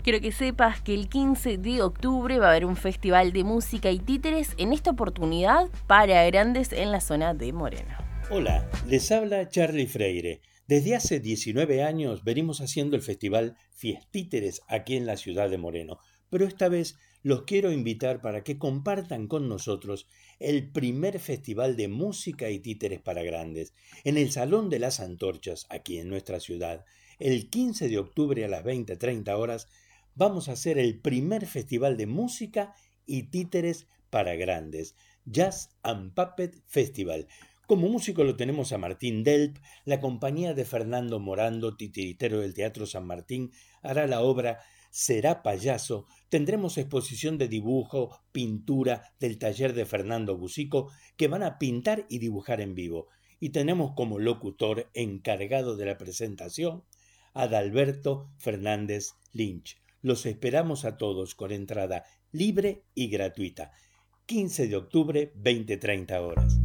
Quiero que sepas que el 15 de octubre va a haber un festival de música y títeres, en esta oportunidad para grandes en la zona de Moreno. Hola, les habla Charlie Freire. Desde hace 19 años venimos haciendo el festival Fiestíteres aquí en la ciudad de Moreno, pero esta vez los quiero invitar para que compartan con nosotros el primer festival de música y títeres para grandes en el Salón de las Antorchas, aquí en nuestra ciudad. El 15 de octubre a las 20:30 horas vamos a hacer el primer festival de música y títeres para grandes, Jazz and Puppet Festival. Como músico lo tenemos a Martín Delp. La compañía de Fernando Morando, titiritero del Teatro San Martín, hará la obra Será Payaso. Tendremos exposición de dibujo, pintura del taller de Fernando Busico, que van a pintar y dibujar en vivo. Y tenemos como locutor encargado de la presentación a Adalberto Fernández Lynch. Los esperamos a todos con entrada libre y gratuita. 15 de octubre, 20:30 horas.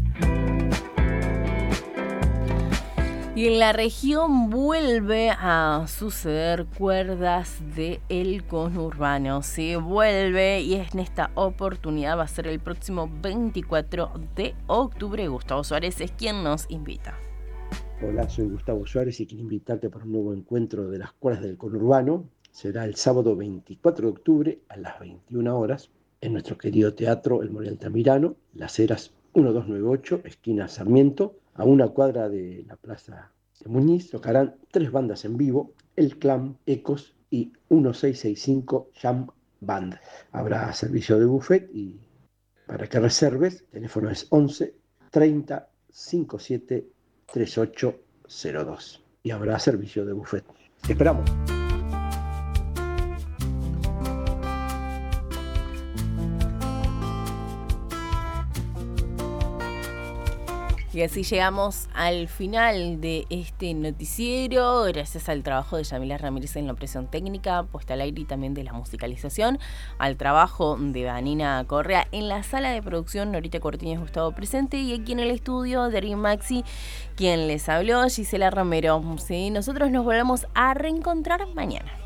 Y en la región vuelve a suceder cuerdas del conurbano. Se vuelve y en esta oportunidad va a ser el próximo 24 de octubre. Gustavo Suárez es quien nos invita. Hola, soy Gustavo Suárez y quiero invitarte para un nuevo encuentro de las cuerdas del conurbano. Será el sábado 24 de octubre a las 21 horas en nuestro querido teatro El Mole Altamirano, Las Heras 1298, esquina Sarmiento, a una cuadra de la Plaza de Muñiz. Tocarán 3 bandas en vivo, El Clan, Ecos y 1665 Jam Band. Habrá servicio de buffet y para que reserves, el teléfono es 11 30 57 3802 y habrá servicio de buffet. Te esperamos. Y así llegamos al final de este noticiero, gracias al trabajo de Yamila Ramírez en la operación técnica, puesta al aire y también de la musicalización, al trabajo de Vanina Correa en la sala de producción, Norita Cortiñas, Gustavo presente, y aquí en el estudio, Darín Maxi, quien les habló, Gisela Romero. Sí, nosotros nos volvemos a reencontrar mañana.